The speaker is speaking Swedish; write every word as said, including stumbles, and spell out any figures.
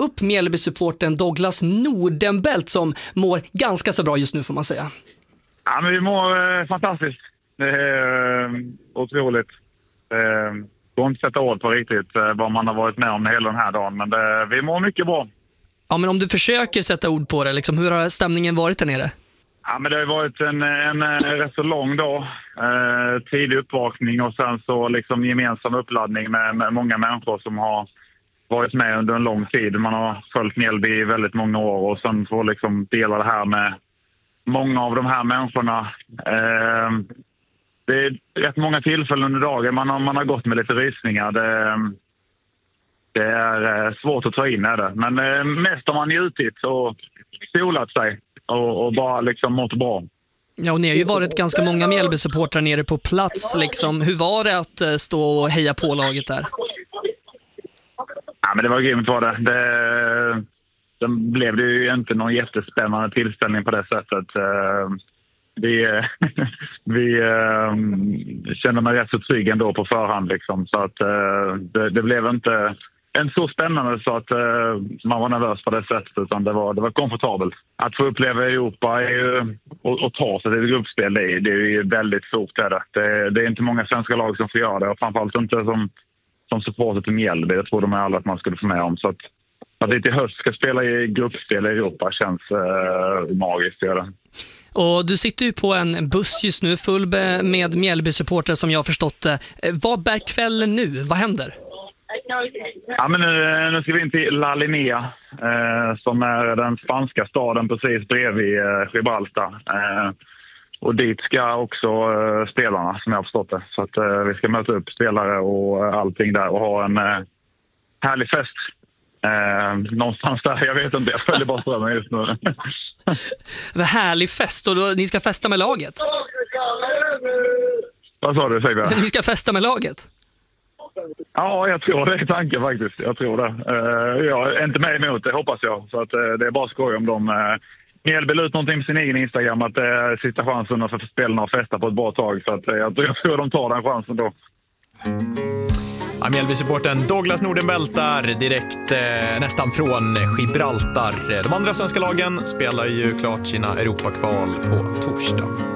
upp Mjällby-supporten Douglas Nordenbelt som mår ganska så bra just nu får man säga. Ja, men vi mår eh, fantastiskt. Det är eh, otroligt. Det går inte sätta ord på riktigt eh, vad man har varit med om hela den här dagen, men det, vi mår mycket bra. Ja, men om du försöker sätta ord på det, liksom, hur har stämningen varit där nere? Ja, men det har varit en, en, en rätt så lång dag. Eh, tidig uppvakning och sen så liksom gemensam uppladdning med, med många människor som har varit med under en lång tid. Man har följt Mjällby i väldigt många år och sen får liksom dela det här med många av de här människorna. Eh, det är rätt många tillfällen under dagen. Man har, man har gått med lite rysningar. Det, det är svårt att ta in är det. Men eh, mest har man njutit och solat sig och, och bara liksom mått bra. Ja, och ni har ju varit ganska många Mjällby-supportrar nere på plats. Liksom. Hur var det att stå och heja på laget där? Ja, men det var grymt var det. Det, det blev det ju inte någon jättespännande tillställning på det sättet. Vi, vi kände mig rätt så trygg ändå på förhand liksom. Så att det, det blev inte en så spännande så att man var nervös på det sättet, utan det var, det var komfortabelt. Att få uppleva Europa är ju, och, och ta sig till gruppspel, det är, det är ju väldigt stort. Det, det, det är inte många svenska lag som får göra det, och framförallt inte som som supporter till Mjällby. Jag tror de är alla att man skulle få med om. Så att, att det till höst ska spela i gruppspel i Europa känns eh, magiskt. Ja. Och du sitter ju på en buss just nu full med Mjällby-supporter som jag har förstått det. Vad bär kvällen nu? Vad händer? Ja, men nu, nu ska vi in till La Linea eh, som är den spanska staden precis bredvid eh, Gibraltar. Eh, Och dit ska också uh, spelarna, som jag har förstått det. Så att uh, vi ska möta upp spelare och uh, allting där och ha en uh, härlig fest. Uh, någonstans där, jag vet inte, jag följer bara strömmen just nu. Vad härlig fest, och då, ni ska festa med laget? Vad sa du, Sigve? Ni ska festa med laget? Ja, jag tror det är tanken faktiskt. Jag tror det. Uh, jag är inte med emot det, hoppas jag. Så att uh, det är bara skoj om de... Uh, Mjällby ut någonting på sin egen Instagram att det är sista chansen för spelarna att festa på ett bra tag. Så att jag, jag tror de tar den chansen då. Ja, Mjällby-supporten Douglas Nordenbelt där direkt eh, nästan från Gibraltar. De andra svenska lagen spelar ju klart sina Europakval på torsdag.